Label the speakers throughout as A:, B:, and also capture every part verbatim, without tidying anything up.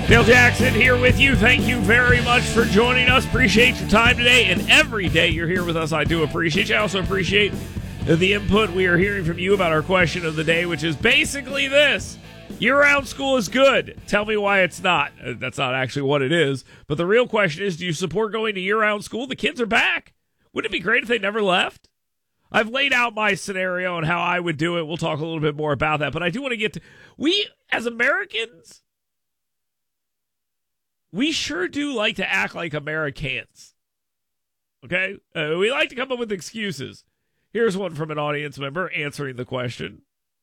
A: Dale Jackson here with you. Thank you very much for joining us. Appreciate your time today, and every day you're here with us, I do appreciate you. I also appreciate the input we are hearing from you about our question of the day, which is basically this. Year-round school is good. Tell me why it's not. That's not actually what it is. But the real question is, do you support going to year-round school? The kids are back. Wouldn't it be great if they never left? I've laid out my scenario and how I would do it. We'll talk a little bit more about that. But I do want to get to... We, as Americans... We sure do like to act like Americans. Okay? Uh, we like to come up with excuses. Here's one from an audience member answering the question.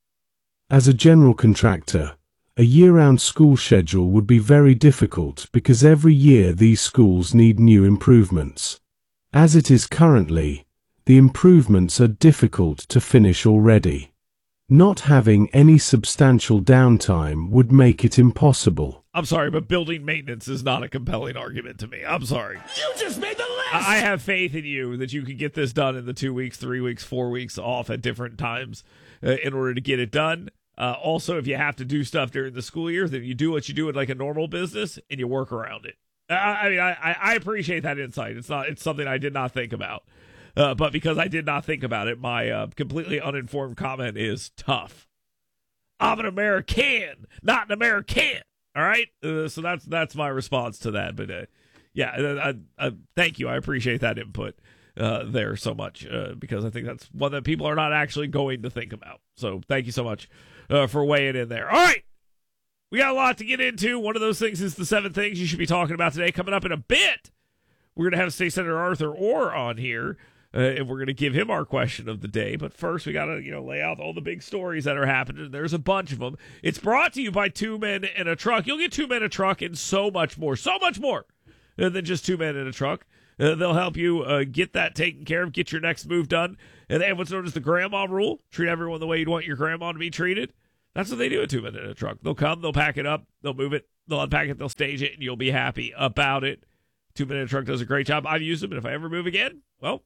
B: As a general contractor, a year-round school schedule would be very difficult because every year these schools need new improvements. As it is currently, the improvements are difficult to finish already. Not having any substantial downtime would make it impossible.
A: I'm sorry, but building maintenance is not a compelling argument to me. I'm sorry.
C: You just made the list!
A: I have faith in you that you can get this done in the two weeks, three weeks, four weeks off at different times uh, in order to get it done. Uh, also, if you have to do stuff during the school year, then you do what you do in like a normal business and you work around it. Uh, I mean, I, I appreciate that insight. It's not. It's something I did not think about. Uh, but because I did not think about it, my uh, completely uninformed comment is tough. I'm an American, not an American. All right, uh, so that's that's my response to that. But uh, yeah, uh, uh, thank you. I appreciate that input uh, there so much uh, because I think that's one that people are not actually going to think about. So thank you so much uh, for weighing in there. All right, we got a lot to get into. One of those things is the seven things you should be talking about today. Coming up in a bit, we're going to have State Senator Arthur Orr on here. Uh, and we're going to give him our question of the day. But first, we got to, you know, lay out all the big stories that are happening. There's a bunch of them. It's brought to you by Two Men in a Truck. You'll get Two Men in a Truck and so much more. So much more than just Two Men in a Truck. Uh, they'll help you uh, get that taken care of, get your next move done. And they have what's known as the grandma rule. Treat everyone the way you'd want your grandma to be treated. That's what they do at Two Men in a Truck. They'll come, they'll pack it up, they'll move it, they'll unpack it, they'll stage it, and you'll be happy about it. Two Men in a Truck does a great job. I've used them, and if I ever move again, well,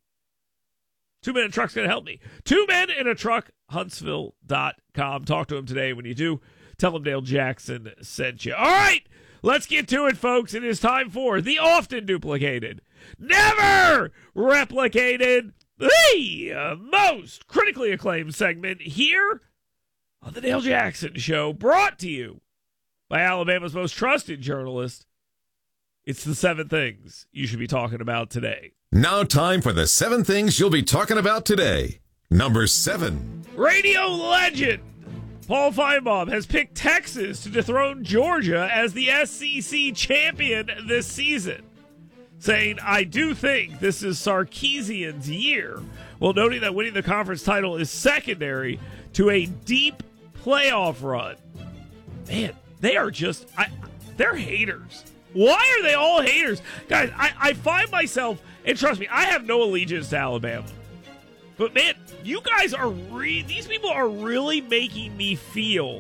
A: Two Men in a Truck's going to help me. Two Men in a Truck, Huntsville dot com. Talk to him today. When you do, tell him Dale Jackson sent you. All right, let's get to it, folks. It is time for the often duplicated, never replicated, the uh, most critically acclaimed segment here on the Dale Jackson Show, brought to you by Alabama's most trusted journalist. It's the seven things you should be talking about today.
D: Now time for the seven things you'll be talking about today. Number seven.
A: Radio legend Paul Feinbaum has picked Texas to dethrone Georgia as the S E C champion this season, saying, I do think this is Sarkisian's year, while noting that winning the conference title is secondary to a deep playoff run. Man, they are just, I, they're haters. Why are they all haters? Guys, I, I find myself, and trust me, I have no allegiance to Alabama. But man, you guys are, re- these people are really making me feel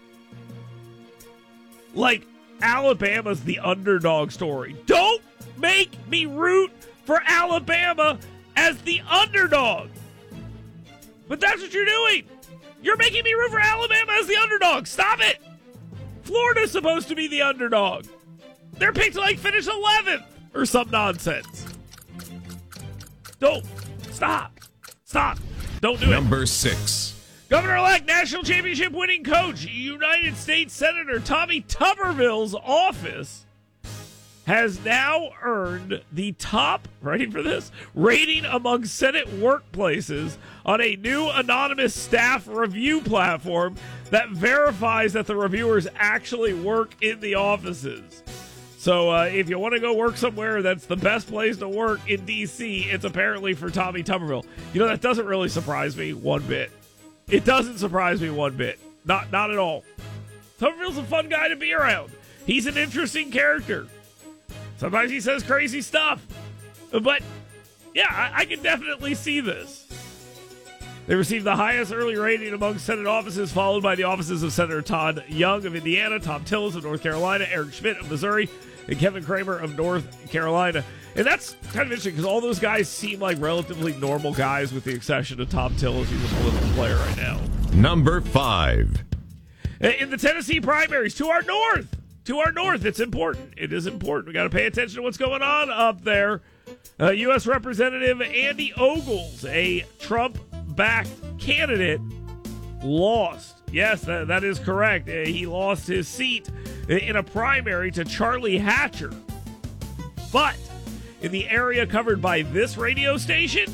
A: like Alabama's the underdog story. Don't make me root for Alabama as the underdog. But that's what you're doing. You're making me root for Alabama as the underdog. Stop it. Florida's supposed to be the underdog. They're picked to, like, finish eleventh or some nonsense. Don't. Stop. Stop. Don't do it.
D: Number six.
A: Governor-elect National Championship winning coach, United States Senator Tommy Tuberville's office has now earned the top, ready for this, rating among Senate workplaces on a new anonymous staff review platform that verifies that the reviewers actually work in the offices. So uh, if you want to go work somewhere that's the best place to work in D C, it's apparently for Tommy Tuberville. You know, that doesn't really surprise me one bit. It doesn't surprise me one bit. Not not at all. Tuberville's a fun guy to be around. He's an interesting character. Sometimes he says crazy stuff. But, yeah, I, I can definitely see this. They received the highest early rating among Senate offices, followed by the offices of Senator Todd Young of Indiana, Tom Tillis of North Carolina, Eric Schmidt of Missouri, and Kevin Kramer of North Carolina. And that's kind of interesting because all those guys seem like relatively normal guys with the exception of Tom Tillis, who's a political player right now.
D: Number five.
A: In the Tennessee primaries, to our north, to our north. It's important. It is important. We got to pay attention to what's going on up there. Uh, U S Representative Andy Ogles, a Trump-backed candidate, lost. Yes, that, that is correct. Uh, he lost his seat in a primary to Charlie Hatcher. But in the area covered by this radio station,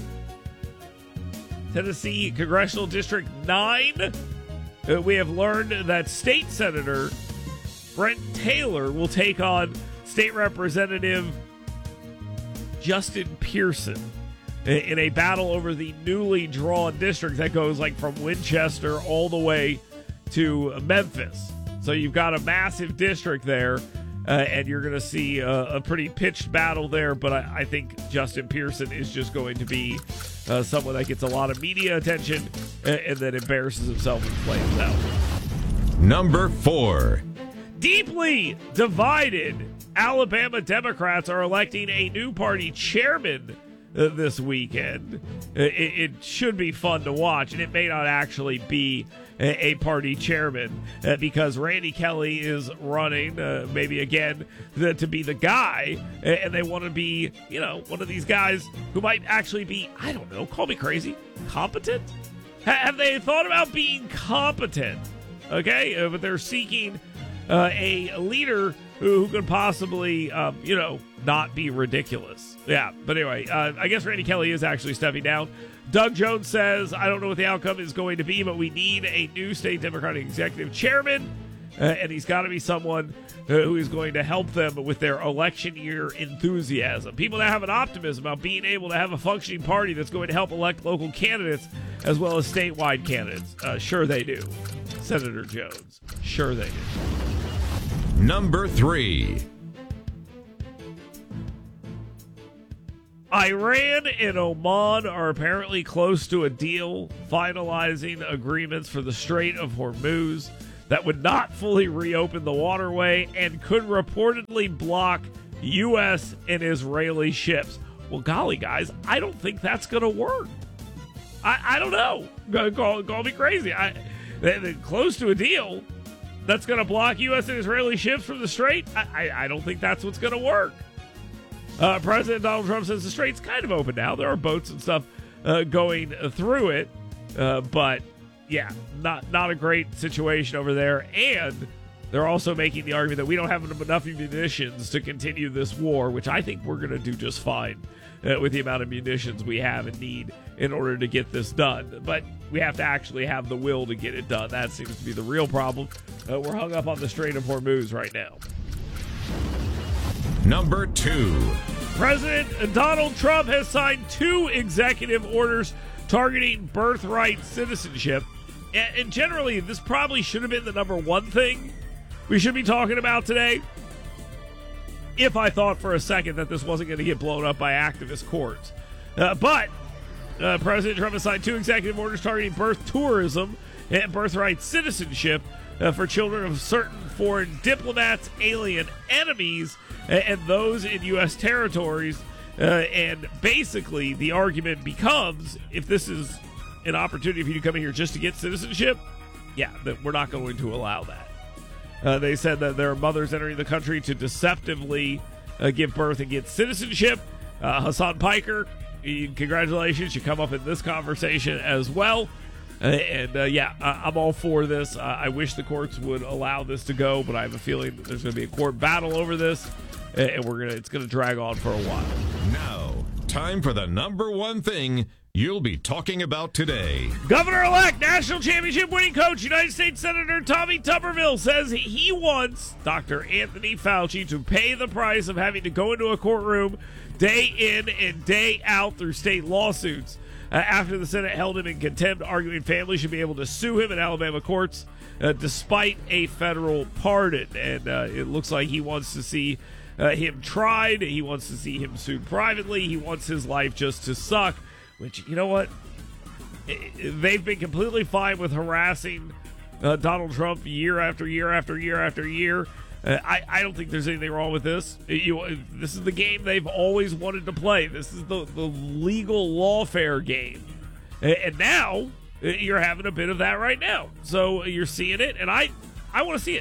A: Tennessee Congressional District nine, uh, we have learned that State Senator Brent Taylor will take on State Representative Justin Pearson in a battle over the newly drawn district that goes like from Winchester all the way to Memphis. So you've got a massive district there, uh, and you're going to see a, a pretty pitched battle there. But I, I think Justin Pearson is just going to be uh, someone that gets a lot of media attention and, and then embarrasses himself and flames out.
D: Number four.
A: Deeply divided Alabama Democrats are electing a new party chairman uh, this weekend. Uh, it, it should be fun to watch, and it may not actually be a, a party chairman uh, because Randy Kelly is running, uh, maybe again, the, to be the guy, and they want to be, you know, one of these guys who might actually be, I don't know, call me crazy, competent? Ha- have they thought about being competent? Okay, uh, but they're seeking uh, a leader who, who could possibly, um, you know, not be ridiculous. Yeah, but anyway, uh, I guess Randy Kelly is actually stepping down. Doug Jones says, I don't know what the outcome is going to be, but we need a new state Democratic executive chairman, uh, and he's got to be someone uh, who is going to help them with their election year enthusiasm. People that have an optimism about being able to have a functioning party that's going to help elect local candidates as well as statewide candidates. Uh, sure they do. Senator Jones. Sure they do.
D: Number three.
A: Iran and Oman are apparently close to a deal, finalizing agreements for the Strait of Hormuz that would not fully reopen the waterway and could reportedly block U S and Israeli ships. Well, golly, guys, I don't think that's going to work. I, I don't know. Call, call me crazy. I, they, they're close to a deal that's going to block U S and Israeli ships from the Strait. I, I, I don't think that's what's going to work. Uh, President Donald Trump says the Strait's kind of open now. There are boats and stuff uh, going through it. Uh, but, yeah, not not a great situation over there. And they're also making the argument that we don't have enough munitions to continue this war, which I think we're going to do just fine uh, with the amount of munitions we have and need in order to get this done. But we have to actually have the will to get it done. That seems to be the real problem. Uh, we're hung up on the Strait of Hormuz right now.
D: Number two.
A: President Donald Trump has signed two executive orders targeting birthright citizenship. And generally, this probably should have been the number one thing we should be talking about today, if I thought for a second that this wasn't going to get blown up by activist courts. Uh, but uh, President Trump has signed two executive orders targeting birth tourism and birthright citizenship uh, for children of certain foreign diplomats, alien enemies, and those in U S territories. Uh, and basically, the argument becomes, if this is an opportunity for you to come in here just to get citizenship, yeah, that we're not going to allow that. Uh, they said that there are mothers entering the country to deceptively uh, give birth and get citizenship. Uh, Hassan Piker, congratulations, you come up in this conversation as well. Uh, and, uh, yeah, I- I'm all for this. Uh, I wish the courts would allow this to go, but I have a feeling that there's going to be a court battle over this, and we're gonna it's going to drag on for a while.
D: Now, time for the number one thing you'll be talking about today.
A: Governor-elect, national championship winning coach, United States Senator Tommy Tuberville says he wants Doctor Anthony Fauci to pay the price of having to go into a courtroom day in and day out through state lawsuits. Uh, after the Senate held him in contempt, arguing families should be able to sue him in Alabama courts uh, despite a federal pardon. And uh, it looks like he wants to see uh, him tried. He wants to see him sued privately. He wants his life just to suck, which, you know what? They've been completely fine with harassing uh, Donald Trump year after year after year after year. Uh, I, I don't think there's anything wrong with this. You, this is the game they've always wanted to play. This is the, the legal lawfare game. And now you're having a bit of that right now. So you're seeing it, and I, I want to see it.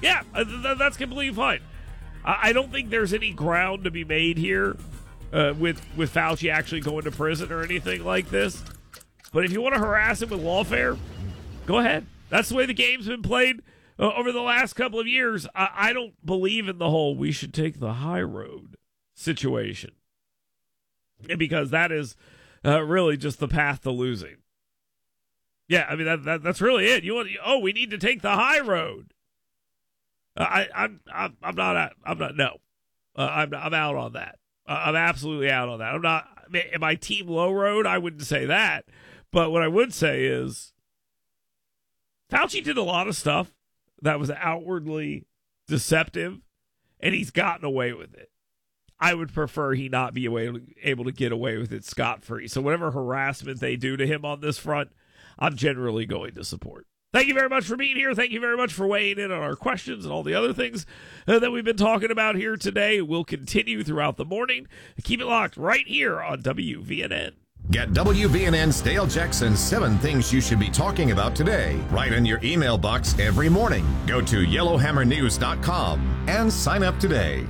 A: Yeah, th- that's completely fine. I-, I don't think there's any ground to be made here uh, with, with Fauci actually going to prison or anything like this. But if you want to harass him with lawfare, go ahead. That's the way the game's been played uh, over the last couple of years. I, I don't believe in the whole we should take the high road situation. And because that is uh, really just the path to losing. Yeah, I mean, that, that that's really it. You want? Oh, we need to take the high road. Uh, I, I'm, I'm, I'm not. I'm not. No, uh, I'm, I'm out on that. Uh, I'm absolutely out on that. I'm not. Am I team low road? I wouldn't say that. But what I would say is, Fauci did a lot of stuff that was outwardly deceptive, and he's gotten away with it. I would prefer he not be able to get away with it scot-free. So whatever harassment they do to him on this front, I'm generally going to support. Thank you very much for being here. Thank you very much for weighing in on our questions and all the other things uh, that we've been talking about here today. We'll continue throughout the morning. Keep it locked right here on W V N N.
D: Get W V N N's Dale Jackson's seven things you should be talking about today right in your email box every morning. Go to yellow hammer news dot com and sign up today.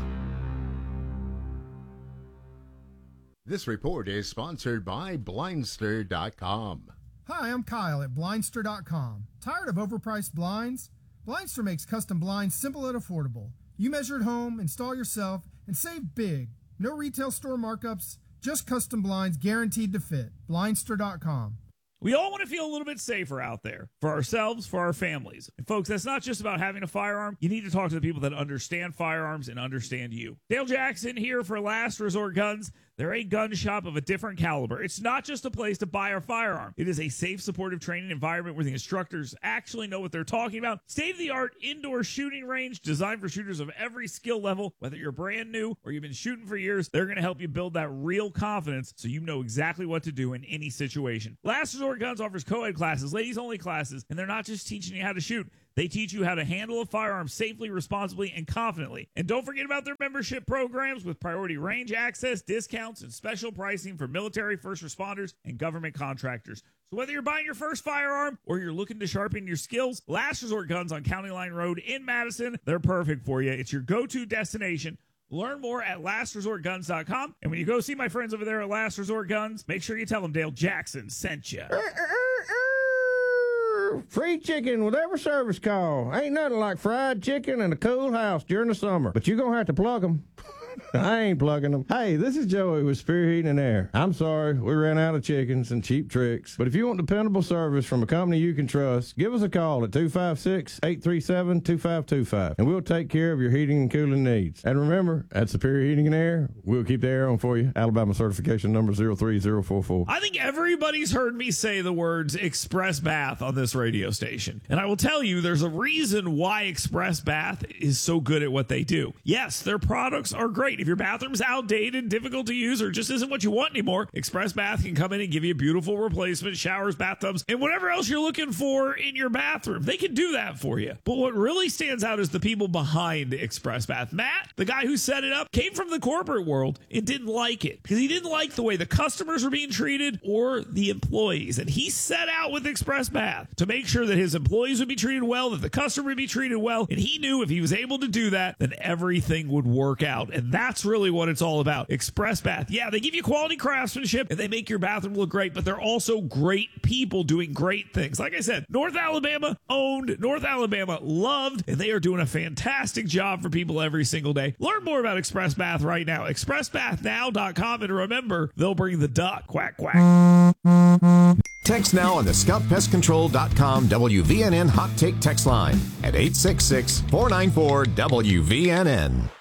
C: This report is sponsored by Blindster dot com.
E: Hi, I'm Kyle at Blindster dot com. Tired of overpriced blinds? Blindster makes custom blinds simple and affordable. You measure at home, install yourself, and save big. No retail store markups, just custom blinds guaranteed to fit. Blindster dot com.
A: We all want to feel a little bit safer out there for ourselves, for our families. And folks, that's not just about having a firearm. You need to talk to the people that understand firearms and understand you. Dale Jackson here for Last Resort Guns. They're a gun shop of a different caliber. It's not just a place to buy a firearm. It is a safe, supportive training environment where the instructors actually know what they're talking about. State-of-the-art indoor shooting range designed for shooters of every skill level. Whether you're brand new or you've been shooting for years, they're going to help you build that real confidence so you know exactly what to do in any situation. Last Resort Guns offers co-ed classes, ladies-only classes, and they're not just teaching you how to shoot. They teach you how to handle a firearm safely, responsibly, and confidently. And don't forget about their membership programs with priority range access, discounts, and special pricing for military, first responders, and government contractors. So whether you're buying your first firearm or you're looking to sharpen your skills, Last Resort Guns on County Line Road in Madison, they're perfect for you. It's your go-to destination. Learn more at last resort guns dot com. And when you go see my friends over there at Last Resort Guns, make sure you tell them Dale Jackson sent you.
F: Free chicken with every service call. Ain't nothing like fried chicken in a cool house during the summer. But you're going to have to plug them. I ain't plugging them. Hey, this is Joey with Spirit Heating and Air. I'm sorry, we ran out of chickens and cheap tricks. But if you want dependable service from a company you can trust, give us a call at two five six, eight three seven, two five two five, and we'll take care of your heating and cooling needs. And remember, at Superior Heating and Air, we'll keep the air on for you. Alabama certification number zero three zero four four.
A: I think everybody's heard me say the words Express Bath on this radio station. And I will tell you, there's a reason why Express Bath is so good at what they do. Yes, their products are great. If your bathroom's outdated, difficult to use, or just isn't what you want anymore, Express Bath can come in and give you a beautiful replacement, showers, bathtubs, and whatever else you're looking for in your bathroom. They can do that for you. But what really stands out is the people behind Express Bath. Matt, the guy who set it up, came from the corporate world and didn't like it because he didn't like the way the customers were being treated or the employees. And he set out with Express Bath to make sure that his employees would be treated well, that the customer would be treated well. And he knew if he was able to do that, then everything would work out. And that's really what it's all about. Express Bath. Yeah, they give you quality craftsmanship and they make your bathroom look great, but they're also great people doing great things. Like I said, North Alabama owned, North Alabama loved, and they are doing a fantastic job for people every single day. Learn more about Express Bath right now. express bath now dot com, and remember, they'll bring the duck. Quack, quack.
D: Text now on the scout pest control dot com W V N N Hot Take text line at eight six six, four nine four, W V N N.